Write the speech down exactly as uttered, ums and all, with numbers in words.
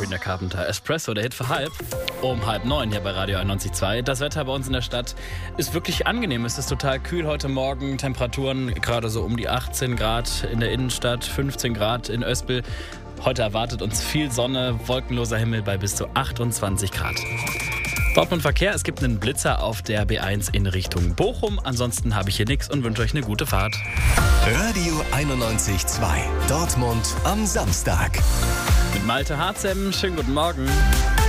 Sabrina Carpenter. Espresso, der Hit für halb. Um halb neun hier bei Radio einundneunzig Komma zwei. Das Wetter bei uns in der Stadt ist wirklich angenehm. Es ist total kühl heute Morgen. Temperaturen gerade so um die achtzehn Grad in der Innenstadt, fünfzehn Grad in Öspel. Heute erwartet uns viel Sonne, wolkenloser Himmel bei bis zu achtundzwanzig Grad. Dortmund Verkehr, es gibt einen Blitzer auf der B eins in Richtung Bochum. Ansonsten habe ich hier nichts und wünsche euch eine gute Fahrt. Radio einundneunzig Komma zwei. Dortmund am Samstag. Mit Malte Harzem, schönen guten Morgen.